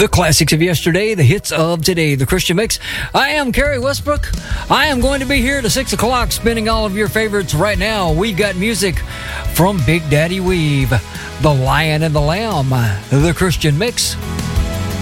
The classics of yesterday, the hits of today, the Christian Mix. I am Kerry Westbrook. I am going to be here to 6 o'clock spinning all of your favorites right now. We've got music from Big Daddy Weave, The Lion and the Lamb, the Christian Mix.